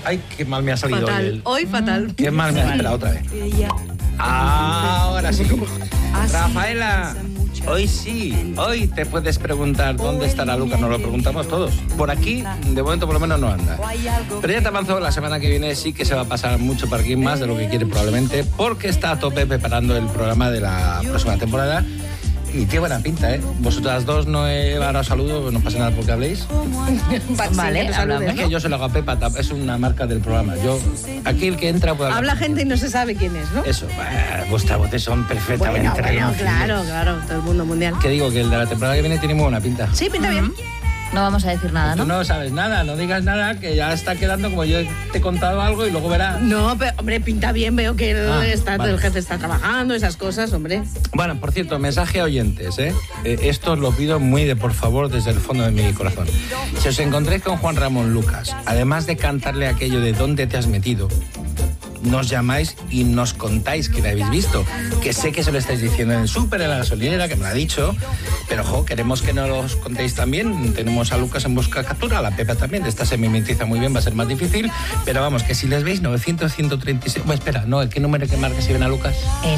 Ay, qué mal me ha salido fatal. hoy. Hoy fatal. Qué mal me ha salido otra vez. Ahora sí. Rafaela, hoy sí. Hoy te puedes preguntar dónde estará Lucas. Nos lo preguntamos todos. Por aquí, de momento por lo menos no anda. Pero ya te avanzo, la semana que viene sí que se va a pasar mucho por aquí, más de lo que quiere probablemente, porque está a tope preparando el programa de la próxima temporada. Y qué buena pinta, ¿eh? Vosotras dos no os saludo, no pasa nada porque habléis. Vale, hablamos. Es que yo se lo hago a Pepa, es una marca del programa. Yo, aquí el que entra puede hablar. Habla gente y no se sabe quién es, ¿no? Eso, vuestras voces son perfectamente Bueno, claro, todo el mundo mundial. Que digo, que el de la temporada que viene tiene muy buena pinta. Sí, pinta bien. No vamos a decir nada, ¿no? Tú no sabes nada, no digas nada, que ya está quedando como yo te he contado algo y luego verás. No, pero, hombre, pinta bien, veo que vale. El jefe está trabajando, esas cosas, hombre. Bueno, por cierto, mensaje a oyentes, ¿eh? Esto os lo pido muy de por favor desde el fondo de mi corazón. Si os encontréis con Juan Ramón Lucas, además de cantarle aquello de ¿dónde te has metido?, nos llamáis y nos contáis que lo habéis visto, que sé que se lo estáis diciendo en el súper, en la gasolinera, que me lo ha dicho, pero queremos que nos los contéis también. Tenemos a Lucas en busca captura, a la Pepa también, esta se mimetiza muy bien, va a ser más difícil, pero vamos, que si les veis 900-136, bueno, espera, no, ¿qué número que marca si ven a Lucas? El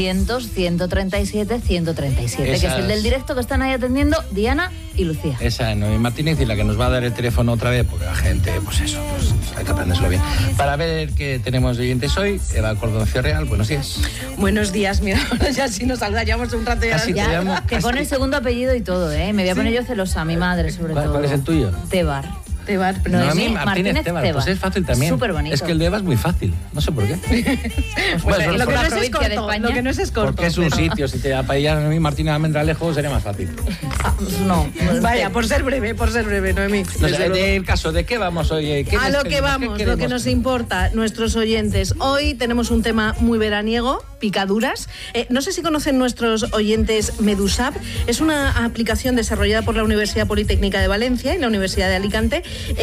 900-137-137, que es el del directo que están ahí atendiendo Diana y Lucía. Esa, Noemí Martínez, y la que nos va a dar el teléfono otra vez, porque la gente, pues hay que aprendérselo bien. Para ver qué tenemos de oyentes hoy, Eva Cordoncio Real, buenos días. Buenos días, mira, ya si nos saludamos un rato Casi ya. te llamo. Te pone el segundo apellido y todo, ¿eh? Me voy a poner yo celosa, mi madre sobre todo. ¿Cuál es el tuyo? Tebar. Noemí Martínez Tebar, pues es fácil también. Súper bonito. Es que el de Eva es muy fácil, no sé por qué. Bueno, lo que no es provincia de corto, España. lo que no es corto. Porque es un sitio, si te apellidas Noemí Martínez Almendralejo sería más fácil. No. Vaya, por ser breve, Noemí. No sé, el caso, ¿de qué vamos hoy? A lo que vamos, lo que nos importa, nuestros oyentes. Hoy tenemos un tema muy veraniego, picaduras. No sé si conocen nuestros oyentes Medusap. Es una aplicación desarrollada por la Universidad Politécnica de Valencia y la Universidad de Alicante.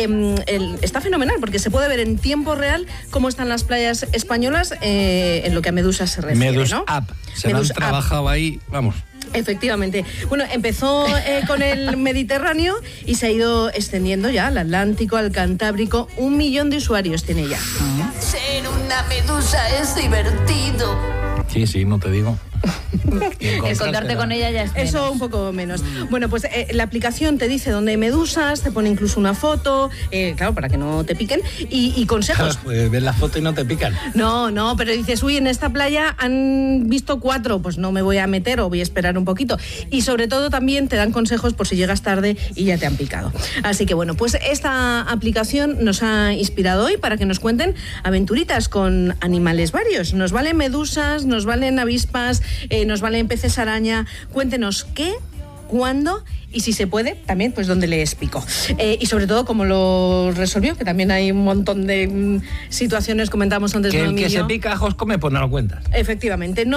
Está fenomenal porque se puede ver en tiempo real cómo están las playas españolas en lo que a medusas se refiere, Medusap. ¿no? Se han trabajado ahí, vamos. Efectivamente. Bueno, empezó con el Mediterráneo y se ha ido extendiendo ya al Atlántico, al Cantábrico. 1 millón de usuarios tiene ya. Ser una medusa es divertido. Sí, no te digo. Encontrarte con ella ya es menos. Eso un poco menos. Bueno, pues la aplicación te dice dónde hay medusas, te pone incluso una foto, claro, para que no te piquen, y consejos. Pues ves la foto y no te pican. No, pero dices, uy, en esta playa han visto 4, pues no me voy a meter o voy a esperar un poquito. Y sobre todo también te dan consejos por si llegas tarde y ya te han picado. Así que bueno, pues esta aplicación nos ha inspirado hoy para que nos cuenten aventuritas con animales varios. Nos valen medusas, nos valen avispas, nos valen peces araña. Cuéntenos qué, cuándo y si se puede, también pues dónde les picó. Y sobre todo cómo lo resolvió, que también hay un montón de situaciones, comentamos antes. Que el que se pica ajos come, pues no lo cuentas. Efectivamente,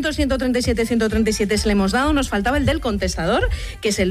900-137-137 se le hemos dado, nos faltaba el del contestador, que es el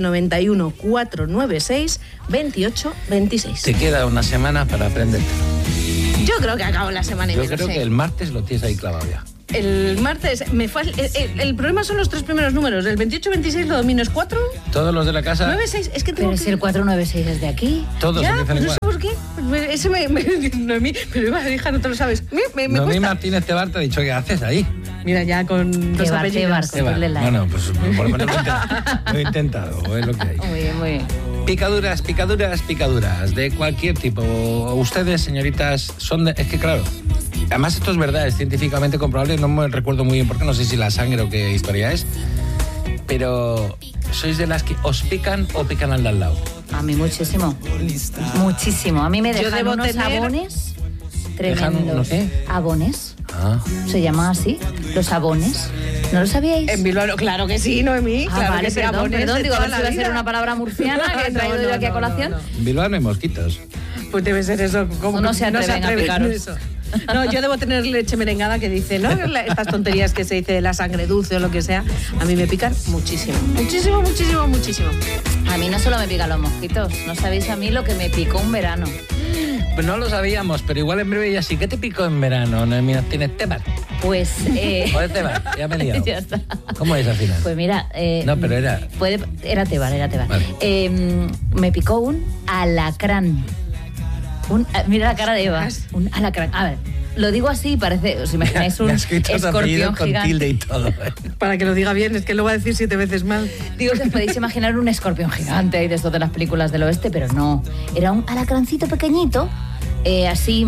91-496-2826. Te queda una semana para aprenderte. Yo creo que acabo la semana y Yo menos, creo que el martes lo tienes ahí clavado ya. El martes, el problema son los 3 primeros números. El 28-26 lo domino, es 4. Todos los de la casa. 9-6, es que tengo Pero si el 496 es de aquí. Todos ya, empiezan no igual. sé por qué. Ese Noemí, pero Eva, hija, no te lo sabes. Me Noemí cuesta. Martínez Tebar te ha dicho, ¿qué haces ahí? Mira, ya con dos apellidos. Bueno, pues por lo menos lo he intentado, es lo que hay. Muy bien. Picaduras de cualquier tipo. Ustedes, señoritas, son de... Es que claro, además esto es verdad, es científicamente comprobable, no me recuerdo muy bien porque no sé si la sangre o qué historia es, pero ¿sois de las que os pican o pican al de al lado? A mí muchísimo. Muchísimo. A mí me dejan unos abones tremendos. ¿Unos qué? Abones. Ah. Se llama así, los abones. ¿No lo sabíais? En Bilbao, claro que sí, Noemí. Claro vale, que sí, perdón, abones de digo, a ver toda si va la a ser vida. una palabra murciana que he traído yo aquí a colación. En Bilbao no hay mosquitos. Pues debe ser eso. Como No se atreven a picaros. eso. No, yo debo tener leche merengada que dice, ¿no? Estas tonterías que se dice de la sangre dulce o lo que sea, a mí me pican muchísimo. Muchísimo. A mí no solo me pican los mosquitos, no sabéis a mí lo que me picó un verano. Pues no lo sabíamos, pero igual en breve ya sí. ¿Qué te picó en verano? Noemí Martínez Tebar. Pues... ¿O Tebar? Ya me he liado. Ya está. ¿Cómo es al final? Pues mira... no, pero era... Era Tebar. Vale. Me picó un alacrán. Mira la cara de Eva. Un alacrán. A ver, lo digo así, parece... ¿Os imagináis un escorpión con gigante? tilde y todo. Para que lo diga bien, es que lo va a decir 7 veces mal. Digo que os podéis imaginar un escorpión gigante de esto de las películas del oeste, pero no. Era un alacrancito pequeñito, así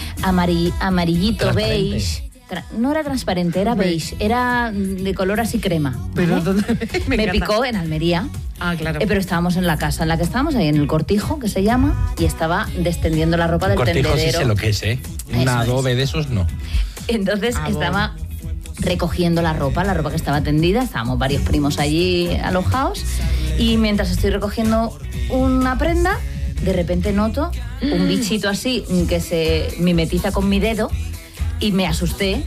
amarillito, beige. No era transparente, era beige, era de color así crema. Pero me picó en Almería. Ah, claro. Pero estábamos en la casa en la que estábamos, ahí en el Cortijo, que se llama, y estaba descendiendo la ropa del Cortijo tendedero. sí sé lo que es, ¿eh? Un adobe de esos no. Entonces estaba recogiendo la ropa que estaba tendida, estábamos varios primos allí alojados, y mientras estoy recogiendo una prenda, de repente noto un bichito así que se mimetiza con mi dedo, y me asusté,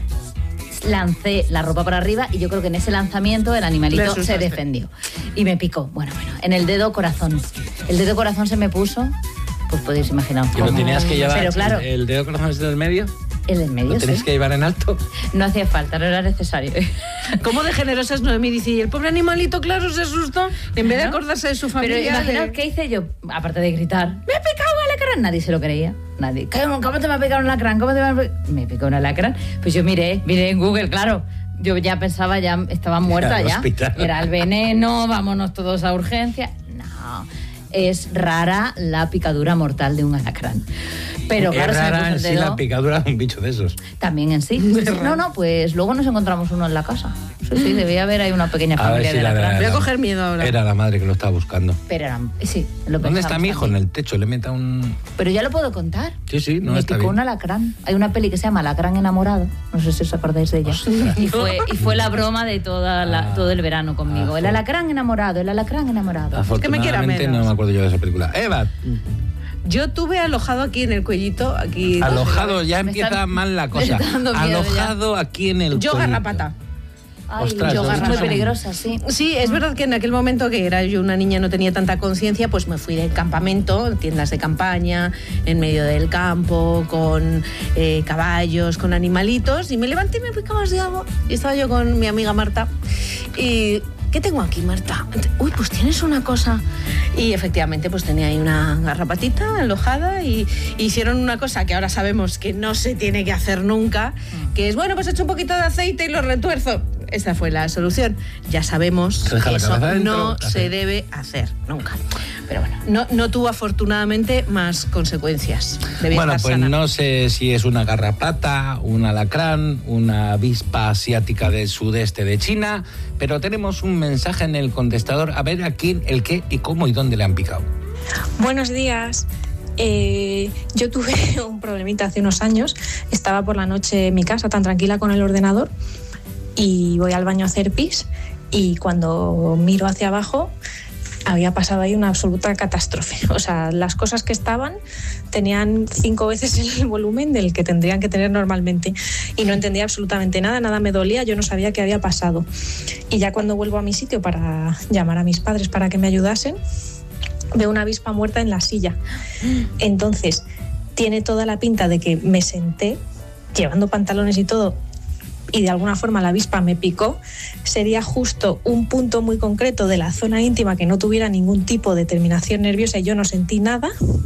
lancé la ropa para arriba, y yo creo que en ese lanzamiento el animalito se defendió y me picó. Bueno, en el dedo corazón. El dedo corazón se me puso, pues podéis imaginar. ¿Y lo tenías que llevar? Pero claro, ¿El dedo corazón es del medio? El del medio, ¿Lo tenías que llevar en alto? No hacía falta, no era necesario. ¿Cómo de generosa es Noemí? Dice, y el pobre animalito, claro, se asustó. En vez de acordarse de su familia... Pero imaginaos qué hice yo, aparte de gritar, ¡me ha picado un alacrán! Nadie se lo creía. Nadie. ¿Cómo te me ha picado un alacrán? Me picó un alacrán. Pues yo miré en Google, claro. Yo ya pensaba, ya estaba muerta ya. Hospital. Era el veneno, vámonos todos a urgencia. No, es rara la picadura mortal de un alacrán. Pero claro, es rara se me puso en el sí dedo. la picadura de un bicho de esos. También en sí. No, pues luego nos encontramos uno en la casa. Sí, debía haber ahí una pequeña familia de alacrán. Voy a coger miedo ahora. Era la madre que lo estaba buscando. Pero sí, lo ¿Dónde está mi hijo? también. En el techo, le meta un... Pero ya lo puedo contar. Sí, no, me está picó bien. un alacrán. Hay una peli que se llama Alacrán enamorado. No sé si os acordáis de ella. Y fue la broma de todo el verano conmigo. El alacrán enamorado, el alacrán enamorado. Es que me quiera Afortunadamente menos. no me acuerdo yo de esa película. Eva, Yo tuve alojado aquí en el cuellito, aquí... alojado, ya Me empieza está- mal la me cosa. está dando miedo Alojado aquí en el Yo cuellito. garrapata. Ay, Ostras, yo eso es muy son- peligrosa, sí. Sí, es verdad que en aquel momento que era yo una niña, no tenía tanta conciencia, pues me fui de campamento, tiendas de campaña, en medio del campo, con caballos, con animalitos, y me levanté y me fui cabas de agua. Y estaba yo con mi amiga Marta, y... ¿Qué tengo aquí, Marta? Uy, pues tienes una cosa. Y efectivamente, pues tenía ahí una garrapatita alojada y hicieron una cosa que ahora sabemos que no se tiene que hacer nunca, que es, bueno, pues echo un poquito de aceite y lo retuerzo. Esta fue la solución. Ya sabemos Se deja que la eso cabeza dentro, no hace. se debe hacer nunca. Pero bueno, no tuvo afortunadamente más consecuencias. Debía Bueno, estar pues sana. no sé si es una garrapata, un alacrán, una avispa asiática del sudeste de China, pero tenemos un mensaje en el contestador a ver a quién, el qué y cómo y dónde le han picado. Buenos días. Yo tuve un problemita hace unos años. Estaba por la noche en mi casa tan tranquila con el ordenador y voy al baño a hacer pis, y cuando miro hacia abajo había pasado ahí una absoluta catástrofe. O sea, las cosas que estaban tenían 5 veces el volumen del que tendrían que tener normalmente, y no entendía absolutamente nada me dolía, yo no sabía qué había pasado. Y ya cuando vuelvo a mi sitio para llamar a mis padres para que me ayudasen, veo una avispa muerta en la silla. Entonces, tiene toda la pinta de que me senté llevando pantalones y todo, y de alguna forma la avispa me picó. Sería justo un punto muy concreto de la zona íntima que no tuviera ningún tipo de terminación nerviosa y yo no sentí nada.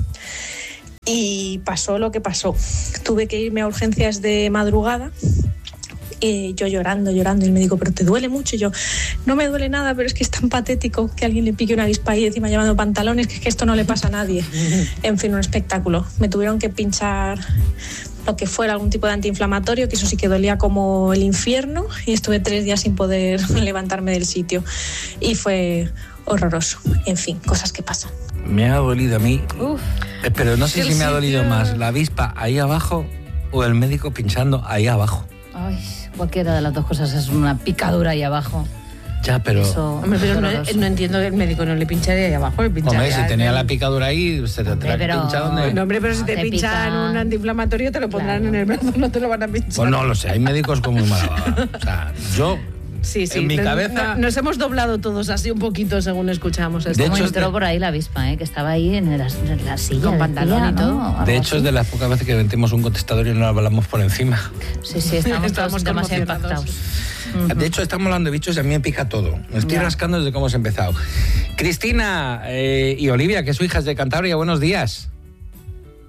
Y pasó lo que pasó. Tuve que irme a urgencias de madrugada. Yo llorando, y el médico, ¿pero te duele mucho? Y yo, no me duele nada, pero es que es tan patético que alguien le pique una avispa ahí encima llevando pantalones, que es que esto no le pasa a nadie. En fin, un espectáculo. Me tuvieron que pinchar lo que fuera, algún tipo de antiinflamatorio, que eso sí que dolía como el infierno, y estuve 3 días sin poder levantarme del sitio. Y fue horroroso. En fin, cosas que pasan. Me ha dolido a mí, pero no sé El si me ha sitio- dolido más la avispa ahí abajo o el médico pinchando ahí abajo. Ay, cualquiera de las dos cosas es una picadura ahí abajo. Ya, pero... Eso Hombre, pero es no horroroso. entiendo que el médico no le pincharía ahí abajo, le pincharía... Hombre, si tenía en- la picadura ahí, se te tendrá que pero- pinchar donde... No, hombre, pero si No, te te pinchan pican. un antiinflamatorio te lo pondrán Claro. en el brazo, no te lo van a pinchar. Pues no lo sé, hay médicos con muy mala baba. O sea, yo... Sí, En mi cabeza... Nos hemos doblado todos así un poquito según escuchamos esto. De Como hecho, entró es de- por ahí la avispa, que estaba ahí en la silla. Con del pantalón día, y todo. ¿no? Algo De hecho, así. es de las pocas veces que metemos un contestador y no hablamos por encima. Sí, estamos todos demasiado conmocionados. impactados. De hecho, estamos hablando de bichos y a mí me pica todo. Me estoy Ya. rascando desde que hemos empezado. Cristina y Olivia, que son hijas de Cantabria, buenos días.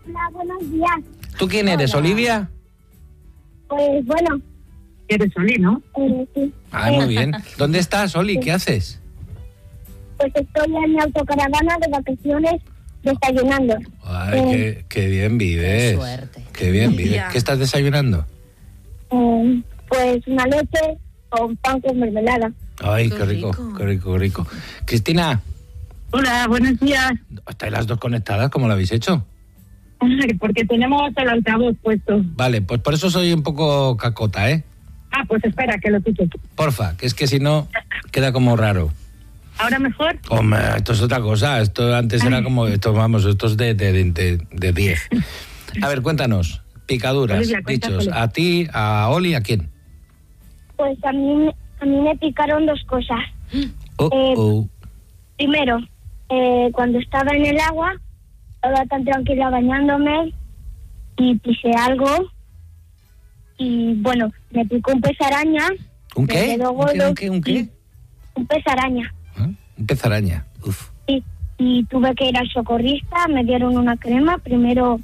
Hola, buenos días. ¿Tú quién eres, Olivia? Pues bueno. Eres Oli, ¿no? Sí. Ay, muy bien. ¿Dónde estás, Oli? ¿Qué haces? Pues estoy en mi autocaravana de vacaciones desayunando. Ay, qué bien vives. Qué suerte. Qué bien vives. Ya. ¿Qué estás desayunando? Pues una leche con pan con mermelada. Ay, Qué qué rico, rico. qué rico, qué rico. Cristina, Hola, buenos días. ¿estáis las dos conectadas? ¿Cómo lo habéis hecho? Porque tenemos el altavoz puesto. Vale, pues por eso soy un poco cacota, ¿eh? Pues espera, que lo quite. Porfa, que es que si no, queda como raro. ¿Ahora mejor? Hombre, esto es otra cosa. Esto antes era como, esto es de 10. A ver, cuéntanos. Picaduras, Olivia, cuenta, dichos. Olivia. ¿A ti, a Oli, a quién? Pues a mí me picaron dos cosas. Oh. Primero, cuando estaba en el agua, estaba tan tranquila bañándome y pisé algo. Y bueno, me picó un pez araña. ¿Un me qué? quedó ¿Un qué? gordo. ¿Un qué? ¿Un qué? Un pez araña. ¿Ah? Un pez araña. Uf. Y tuve que ir al socorrista, me dieron una crema. Primero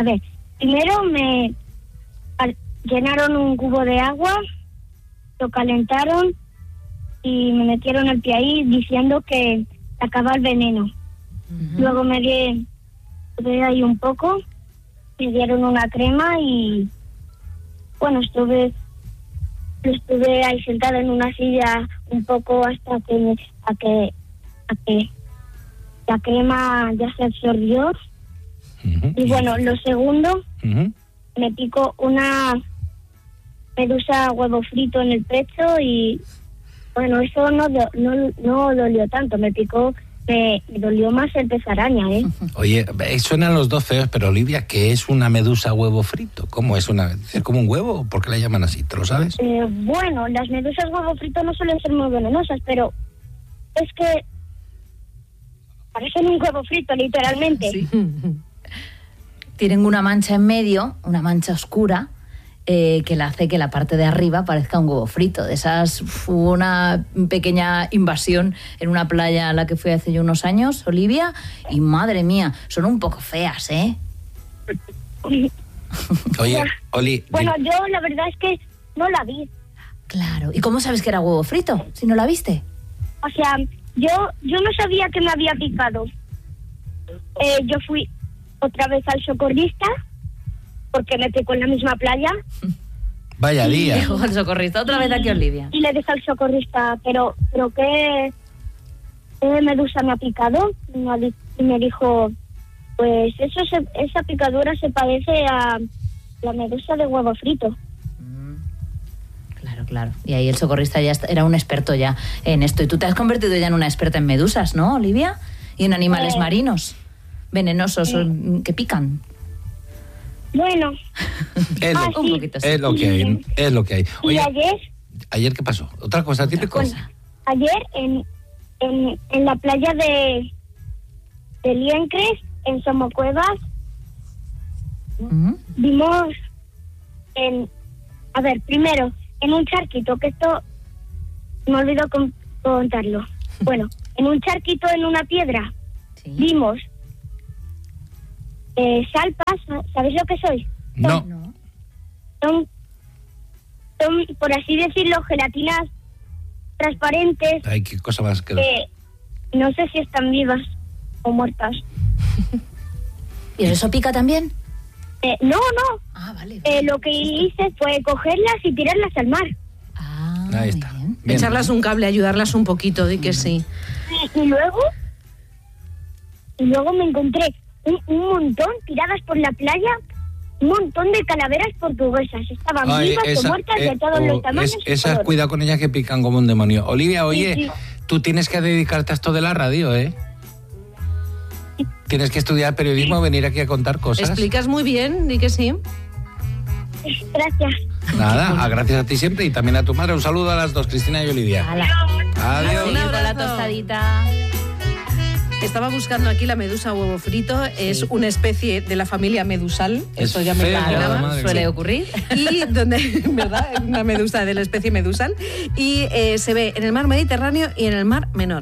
me llenaron un cubo de agua, lo calentaron y me metieron el pie ahí diciendo que sacaba el veneno. Luego estuve ahí un poco, me dieron una crema y bueno, estuve ahí sentada en una silla un poco hasta que la crema ya se absorbió. Ujú. Y bueno, lo segundo, Ujú. me picó una medusa huevo frito en el pecho y bueno, eso no dolió tanto, me dolió más el pez araña, ¿eh? Oye, suenan los dos feos, pero Olivia, ¿qué es una medusa huevo frito? ¿Cómo es ¿Es como un huevo? ¿Por qué la llaman así? ¿Te lo sabes? Bueno, las medusas huevo frito no suelen ser muy venenosas, pero es que parecen un huevo frito, literalmente. Sí. Tienen una mancha en medio, una mancha oscura, que le hace que la parte de arriba parezca un huevo frito. De esas hubo una pequeña invasión en una playa a la que fui hace ya unos años, Olivia, y madre mía, son un poco feas, ¿eh? Oye, Oli, Bueno, yo la verdad es que no la vi. Claro. ¿Y cómo sabes que era huevo frito, si no la viste? O sea, yo no sabía que me había picado. Yo fui otra vez al socorrista porque me picó en la misma playa vaya día. Dijo el socorrista, otra vez aquí, Olivia. y le dije al socorrista, pero ¿qué medusa me ha picado? Y me dijo, pues esa picadura se parece a la medusa de huevo frito. Claro. Y ahí el socorrista ya era un experto ya en esto. Y tú te has convertido ya en una experta en medusas, ¿no, Olivia? Y en animales marinos, venenosos, que pican. Bueno, Es lo, Un poquito, sí. es lo que hay, es lo que hay. y Oye, ayer ¿qué pasó? ¿Otra cosa típico? en la playa de Liencres, en Somocuevas, vimos primero, en un charquito, que esto me olvidó contarlo. Bueno, en un charquito, en una piedra, vimos salpas. ¿Sabéis lo que soy? No. Son, por así decirlo, gelatinas transparentes. Ay, qué cosa más que... No sé si están vivas o muertas. ¿Y eso pica también? No. Ah, vale. Lo que hice fue cogerlas y tirarlas al mar. Ah, Ahí está. bien. Bien. Echarlas un cable, ayudarlas un poquito, di que sí. Y luego me encontré un montón tiradas por la playa, un montón de calaveras portuguesas. Estaban Ay, vivas o muertas de todos los tamaños. y esas, colores. cuidado con ellas que pican como un demonio. Olivia, oye, Sí. tú tienes que dedicarte a esto de la radio, ¿eh? Tienes que estudiar periodismo, venir aquí a contar cosas. Explicas muy bien, di que sí. Gracias. Nada, gracias a ti siempre y también a tu madre. Un saludo a las dos, Cristina y Olivia. Hala. Adiós. Seguir con la abrazo. tostadita. Estaba buscando aquí la medusa huevo frito. Es una especie de la familia medusal. Es Eso ya me lo feo, imaginaba. madre Suele mía. ocurrir. Y donde, ¿verdad? Una medusa de la especie medusal. Y se ve en el mar Mediterráneo y en el mar Menor.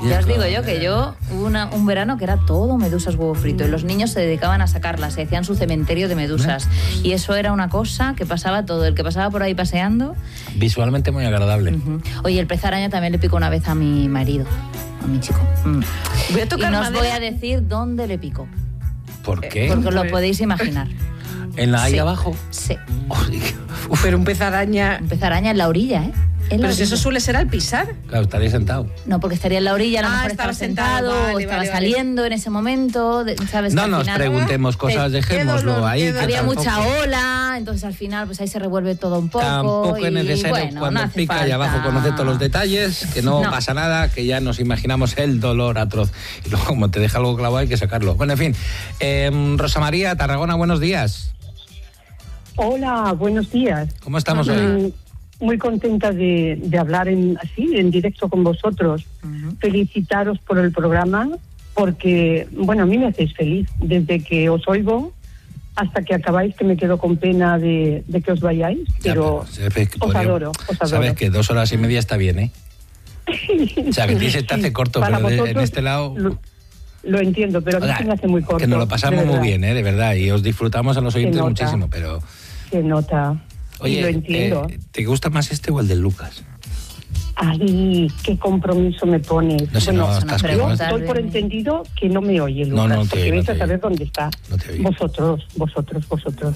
Ya os digo yo que hubo un verano que era todo medusas huevo frito y los niños se dedicaban a sacarlas, se hacían su cementerio de medusas y eso era una cosa que pasaba todo, el que pasaba por ahí paseando. Visualmente muy agradable. Oye, el pez araña también le picó una vez a mi marido, a mi chico. Voy a tocar y no os madera. voy a decir dónde le picó. ¿Por qué? Porque os lo podéis imaginar. ¿En la ahí Sí. abajo? Sí. Pero un pez araña... Un pez araña en la orilla, ¿eh? Pero si eso suele ser al pisar. Claro, estaría sentado. No, porque estaría en la orilla, a lo mejor estaba estaba sentado, vale, o estaba vale. saliendo en ese momento, ¿sabes? No Que al nos final, preguntemos cosas, dejémoslo dolor, ahí. qué que dolor. había tampoco- mucha ola, entonces al final pues ahí se revuelve todo un poco. Tampoco y, es necesario bueno, cuando no hace pica y falta. abajo conoce todos los detalles, que no, No. pasa nada, que ya nos imaginamos el dolor atroz. Y luego, como te deja algo clavado, hay que sacarlo. Bueno, en fin. Rosa María, Tarragona, buenos días. Hola, buenos días. ¿Cómo estamos hoy? Muy contenta de hablar en directo con vosotros. Felicitaros por el programa, porque, bueno, a mí me hacéis feliz. Desde que os oigo hasta que acabáis, que me quedo con pena de que os vayáis, pero sabes que os adoro. Sabes que 2 horas y media está bien, ¿eh? O sea, que a ti se te hace corto, Para pero en vosotros este lado... Lo entiendo, pero a mí O sea, se me hace muy corto. que nos lo pasamos de muy verdad. bien, ¿eh? De verdad, y os disfrutamos a los oyentes nota. muchísimo, pero... Se nota. Y Oye, lo entiendo. ¿te gusta más este o el del Lucas? Ay, qué compromiso me pones. No sé, Bueno, no, estás yo pregunta. doy por entendido que no me oye, No, Lucas, no te porque oye, vais no a te saber oye. dónde está. No te oye. Vosotros.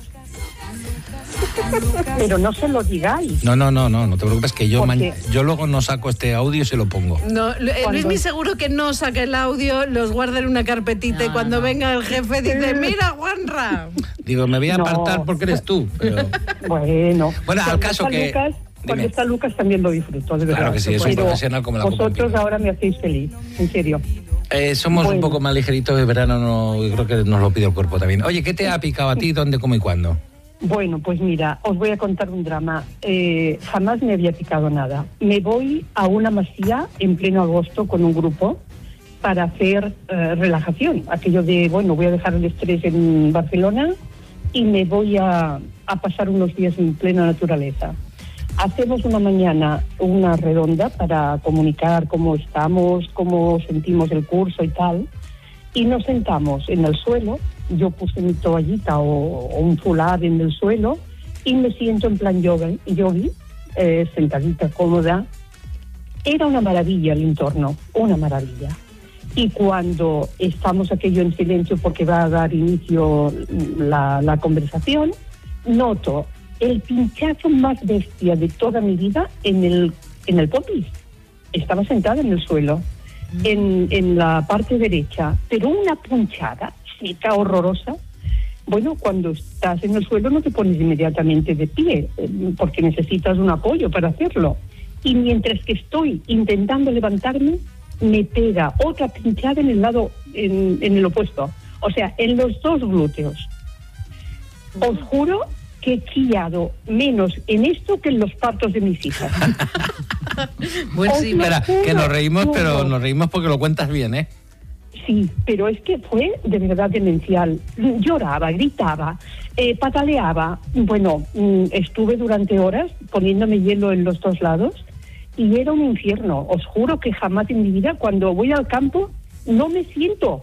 Pero no se lo digáis. No te preocupes, que yo, ¿Por qué? yo luego no saco este audio y se lo pongo. No, Cuando- Luismi seguro que no saca el audio, los guarda en una carpetita y cuando venga el jefe dice, mira, Juanra. Digo, me voy a No. apartar porque eres tú, pero... Bueno, Bueno, al cuando caso está que- Lucas, cuando dime. está Lucas también lo disfruto, de Claro verdad. que sí, es un Pero profesional como la copa vosotros contigo. ahora me hacéis feliz, en serio. Somos un Bueno. poco más ligeritos de verano, yo creo que nos lo pide el cuerpo también. Oye, ¿qué te ha picado a ti? ¿Dónde, cómo y cuándo? Bueno, pues mira, os voy a contar un drama. Jamás me había picado nada. Me voy a una masía en pleno agosto con un grupo para hacer relajación. Aquello de, bueno, voy a dejar el estrés en Barcelona y me voy a pasar unos días en plena naturaleza. Hacemos una mañana una redonda para comunicar cómo estamos, cómo sentimos el curso y tal. Y nos sentamos en el suelo. Yo puse mi toallita o un fular en el suelo y me siento en plan yogi, sentadita, cómoda. Era una maravilla el entorno, una maravilla. Y cuando estamos aquello en silencio porque va a dar inicio la conversación, noto el pinchazo más bestia de toda mi vida en el popis. Estaba sentada en el suelo, en la parte derecha, pero una punchada seca, horrorosa. Bueno, cuando estás en el suelo no te pones inmediatamente de pie, porque necesitas un apoyo para hacerlo. Y mientras que estoy intentando levantarme, me pega otra pinchada en el lado, en el opuesto. O sea, en los 2 glúteos. Os juro que he chillado menos en esto que en los partos de mis hijas. Pues sí, Espera, que nos reímos, pero nos reímos porque lo cuentas bien, ¿eh? Sí, pero es que fue de verdad demencial. Lloraba, gritaba, pataleaba. Bueno, estuve durante horas poniéndome hielo en los 2 lados y era un infierno. Os juro que jamás en mi vida, cuando voy al campo, no me siento.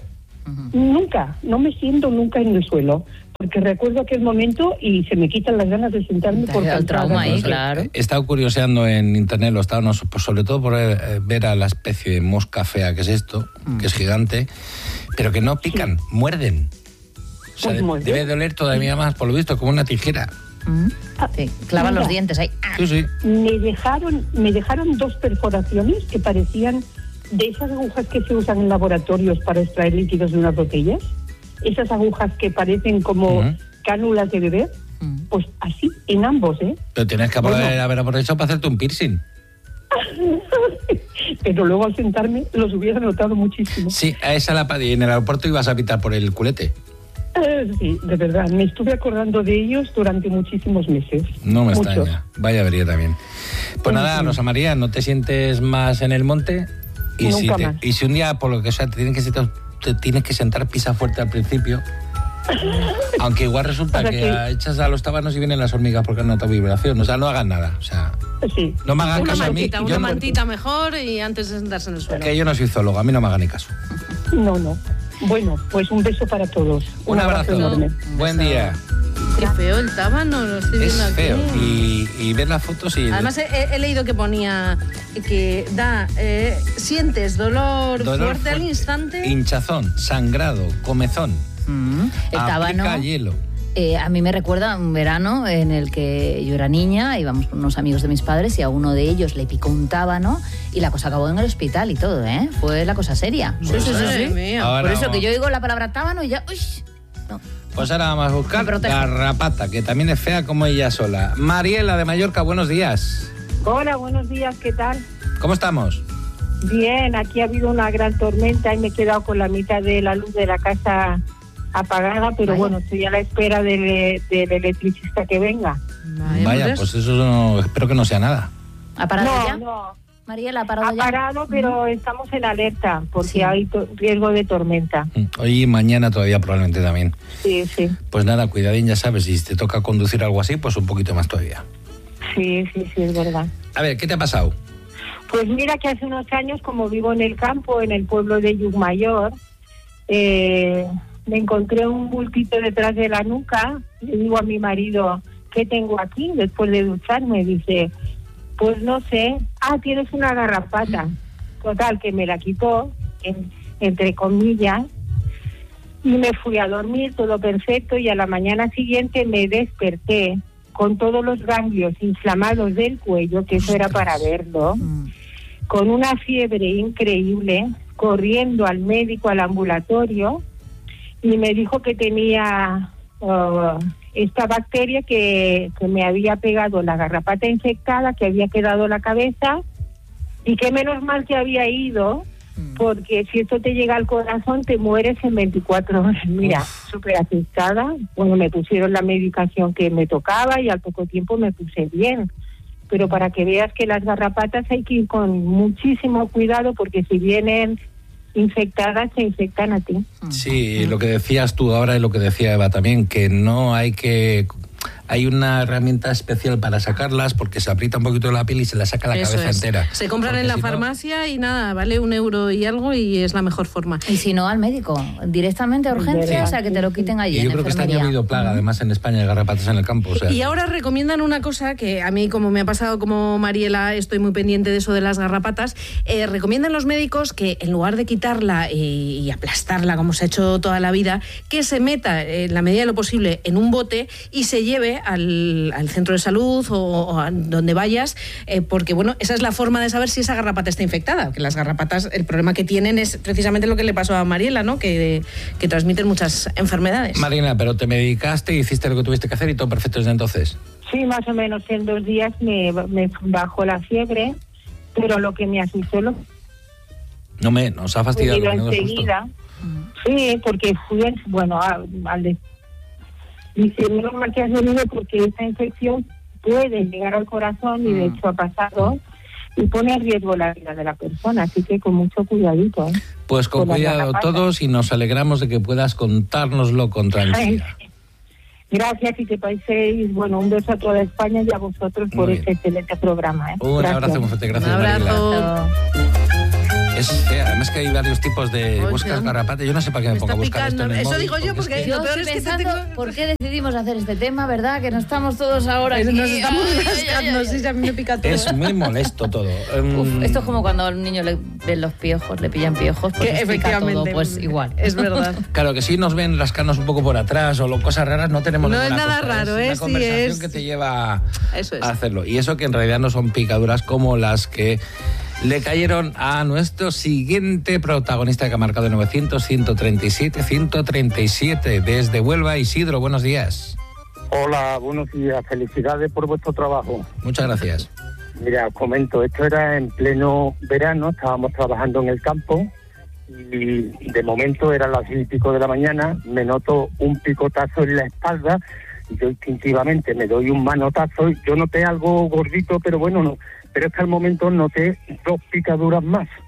No me siento nunca en el suelo. Porque recuerdo aquel momento y se me quitan las ganas de sentarme Te por ha dado el cansada. trauma ahí, No sé. claro. He estado curioseando en internet, sobre todo por ver a la especie de mosca fea que es esto, que es gigante, pero que no pican, muerden. O sea, Pues muerden. debe doler todavía más, por lo visto, como una tijera. Sí, clavan los Mira. dientes ahí. Sí, sí. Me dejaron 2 perforaciones que parecían de esas agujas que se usan en laboratorios para extraer líquidos de unas botellas. Esas agujas que parecen como cánulas de bebé. Pues así, en ambos, ¿eh? Pero tienes que haber aprovechado para hacerte un piercing. Pero luego al sentarme los hubiera notado muchísimo. Sí, a esa y en el aeropuerto ibas a pitar por el culete. Sí, de verdad, me estuve acordando de ellos durante muchísimos meses. No me Muchos. extraña. Vaya avería también. Pues nada, Rosa María, ¿no te sientes más en el monte? Nunca más. Y si un día, por lo que sea, te tienes que sentar, pisa fuerte al principio. Aunque igual resulta ¿Para que qué? echas a los tábanos y vienen las hormigas porque han notado vibración. O sea, no hagas nada. O sea, Sí. No me hagan caso a mí. Una mantita mejor y antes de sentarse en el suelo. Que yo no soy zoólogo, a mí no me hagan ni caso. No. Bueno, pues un beso para todos. Un abrazo enorme. Buen día. Qué feo el tábano, lo estoy viendo Es aquí. feo. Y ver las fotos y... Además he leído que ponía que sientes dolor fuerte al instante. Hinchazón, sangrado, comezón. El tábano. Aplica hielo. A mí me recuerda un verano en el que yo era niña, íbamos con unos amigos de mis padres y a uno de ellos le picó un tábano y la cosa acabó en el hospital y todo, ¿eh? Fue la cosa seria. Sí. Ahora Por eso vamos. que yo oigo la palabra tábano y ya... Uy, no. Pues ahora vamos a buscar Me protejo. garrapata, que también es fea como ella sola. Mariela de Mallorca, buenos días. Hola, buenos días, ¿qué tal? ¿Cómo estamos? Bien, aquí ha habido una gran tormenta y me he quedado con la mitad de la luz de la casa apagada, pero bueno, estoy a la espera del electricista que venga. Vaya, pues eso no, espero que no sea nada. ¿Ha parado ya? No, Mariela, ¿ha parado ha ya? parado, pero estamos en alerta porque Sí. hay riesgo de tormenta. Hoy y mañana todavía probablemente también. Sí. Pues nada, cuidadín, ya sabes, si te toca conducir algo así, pues un poquito más todavía. Sí, es verdad. A ver, ¿qué te ha pasado? Pues mira que hace unos años, como vivo en el campo, en el pueblo de Llucmayor, me encontré un bultito detrás de la nuca. Le digo a mi marido, ¿qué tengo aquí? Después de ducharme, dice, pues no sé. Tienes una garrapata. Total, que me la quitó, entre comillas, y me fui a dormir, todo perfecto, y a la mañana siguiente me desperté con todos los ganglios inflamados del cuello, que eso era para verlo, con una fiebre increíble, corriendo al médico, al ambulatorio, y me dijo que tenía esta bacteria que me había pegado la garrapata infectada, que había quedado la cabeza, y que menos mal que había ido, porque si esto te llega al corazón te mueres en 24 horas. Mira, súper asustada. Bueno, me pusieron la medicación que me tocaba y al poco tiempo me puse bien. Pero para que veas que las garrapatas hay que ir con muchísimo cuidado, porque si vienen infectadas se infectan a ti. Sí, lo que decías tú ahora y lo que decía Eva también, que no hay que... Hay una herramienta especial para sacarlas porque se aprieta un poquito la piel y se la saca la Eso cabeza es. entera. Se compran Porque en la si no- farmacia y nada, vale €1 y algo y es la mejor forma. Y si no, al médico, directamente a urgencias, o sea, que te lo quiten allí Y yo en creo que este año ha enfermería. habido plaga, además en España, de garrapatas en el campo. O sea, Y ahora recomiendan una cosa que a mí, como me ha pasado como Mariela, estoy muy pendiente de eso de las garrapatas. Recomiendan los médicos que en lugar de quitarla y aplastarla como se ha hecho toda la vida, que se meta en la medida de lo posible en un bote y se lleve al centro de salud o a donde vayas, porque bueno, esa es la forma de saber si esa garrapata está infectada. Que las garrapatas, el problema que tienen es precisamente lo que le pasó a Mariela, ¿no? Que transmiten muchas enfermedades. Marina, pero te medicaste, hiciste lo que tuviste que hacer y todo perfecto desde entonces. Sí, más o menos en 2 días me bajó la fiebre, pero lo que me asustó Nos ha fastidiado. Fui menudo susto. enseguida. Sí, porque fui, dice, menos mal que has venido porque esta infección puede llegar al corazón y de hecho ha pasado y pone en riesgo la vida de la persona, así que con mucho cuidadito. Pues con las cuidado garrapatas. todos y nos alegramos de que puedas contárnoslo con tranquilidad. Gracias y que paséis, un beso a toda España y a vosotros por Muy este excelente programa. Un Gracias. abrazo muy fuerte, gracias Un abrazo. Mariela. Es fea, además que hay varios tipos de Oye, buscas garrapatas. Yo no sé para qué me pongo a buscar esto en el Eso móvil, digo yo, porque es que- lo Yo peor estoy es que te pensando tengo... por qué decidimos hacer este tema, ¿verdad? Que no estamos todos ahora aquí. Nos estamos Ay, ay, rascando, ay, ay. sí, a mí me pica todo. Es muy molesto todo. Uf, esto es como cuando al niño le ven los piojos, le pillan piojos, pues Que explica efectivamente, todo, pues igual. es verdad. Claro, que si nos ven rascarnos un poco por atrás o cosas raras, no tenemos No ninguna es nada cosa. raro, es una sí, conversación es- que te lleva Eso es. a hacerlo. Y eso que en realidad no son picaduras como las que le cayeron a nuestro siguiente protagonista que ha marcado 900, 137, 137 desde Huelva. Isidro, buenos días. Hola, buenos días. Felicidades por vuestro trabajo. Muchas gracias. Mira, os comento, esto era en pleno verano, estábamos trabajando en el campo y de momento eran las 10 y pico de la mañana, me noto un picotazo en la espalda y yo instintivamente me doy un manotazo y yo noté algo gordito, pero bueno, no. Pero es que al momento noté 2 picaduras más.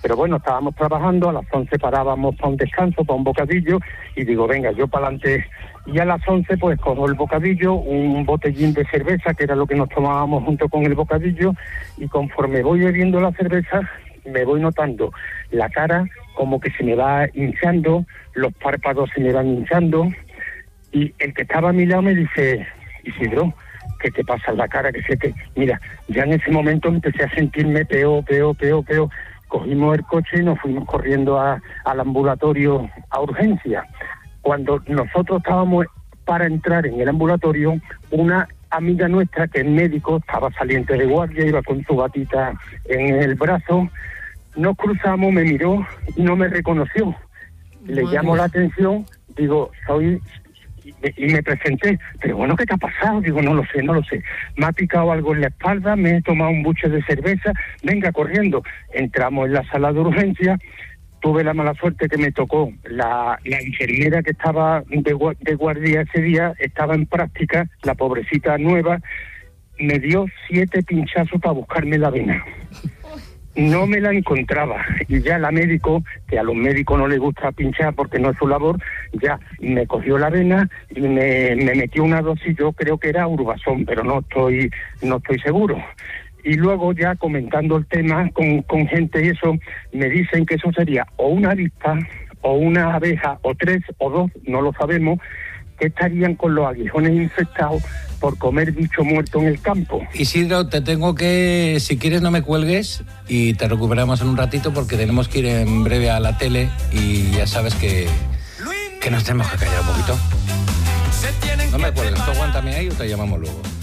Pero bueno, estábamos trabajando, a las 11 parábamos para un descanso, para un bocadillo, y digo, venga, yo para adelante. Y a las 11 pues cojo el bocadillo, un botellín de cerveza, que era lo que nos tomábamos junto con el bocadillo, y conforme voy bebiendo la cerveza, me voy notando la cara como que se me va hinchando, los párpados se me van hinchando, y el que estaba a mi lado me dice, Isidro, ¿qué te pasa en la cara? Que sé que, mira, ya en ese momento empecé a sentirme peor. Cogimos el coche y nos fuimos corriendo al ambulatorio a urgencia. Cuando nosotros estábamos para entrar en el ambulatorio, una amiga nuestra, que es médico, estaba saliente de guardia, iba con su batita en el brazo, nos cruzamos, me miró y no me reconoció. Le llamó la atención, digo, y me presenté, pero bueno, ¿qué te ha pasado? Digo, no lo sé. Me ha picado algo en la espalda, me he tomado un buche de cerveza, venga corriendo. Entramos en la sala de urgencia, tuve la mala suerte que me tocó la enfermera que estaba de guardia ese día, estaba en práctica, la pobrecita nueva, me dio 7 pinchazos para buscarme la vena. No me la encontraba, y ya la médico, que a los médicos no les gusta pinchar porque no es su labor, ya me cogió la vena y me metió una dosis, yo creo que era Urbasón, pero no estoy seguro. Y luego ya comentando el tema con gente y eso, me dicen que eso sería o una avispa, o una abeja, o 3 o 2, no lo sabemos, que estarían con los aguijones infectados por comer bicho muerto en el campo. Isidro, te tengo que, si quieres no me cuelgues y te recuperamos en un ratito porque tenemos que ir en breve a la tele y ya sabes que nos tenemos que callar un poquito. No me cuelgues, tú aguántame ahí o te llamamos luego.